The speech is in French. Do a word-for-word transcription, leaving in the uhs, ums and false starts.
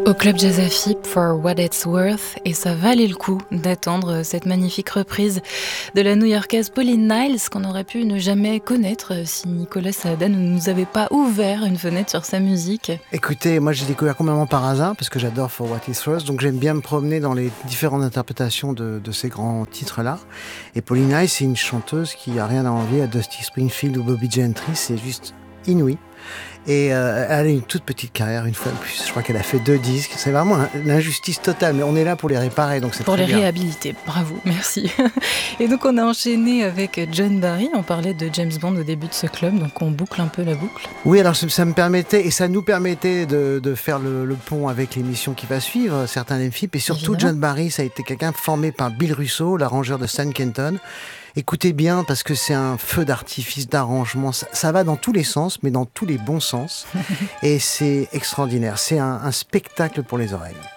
Au Club Jazz F I P For What It's Worth, et ça valait le coup d'attendre cette magnifique reprise de la new-yorkaise Pauline Niles qu'on aurait pu ne jamais connaître si Nicolas Saadan ne nous avait pas ouvert une fenêtre sur sa musique. Écoutez, moi j'ai découvert complètement par hasard parce que j'adore For What It's Worth, donc j'aime bien me promener dans les différentes interprétations de, de ces grands titres-là. Et Pauline Niles, c'est une chanteuse qui a rien à envier à Dusty Springfield ou Bobby Gentry, c'est juste inouï. Et euh, elle a une toute petite carrière, une fois de plus. Je crois qu'elle a fait deux disques. C'est vraiment l'injustice totale, mais on est là pour les réparer, donc c'est pour très les bien. réhabiliter. Bravo, merci. Et donc on a enchaîné avec John Barry. On parlait de James Bond au début de ce club, donc on boucle un peu la boucle. Oui, alors ça me permettait, et ça nous permettait de, de faire le, le pont avec l'émission qui va suivre, certains F I P, et surtout évidemment. John Barry, ça a été quelqu'un formé par Bill Russo, l'arrangeur de Stan Kenton. Écoutez bien, parce que c'est un feu d'artifice, d'arrangement, ça, ça va dans tous les sens, mais dans tous les bons sens, et c'est extraordinaire, c'est un, un spectacle pour les oreilles.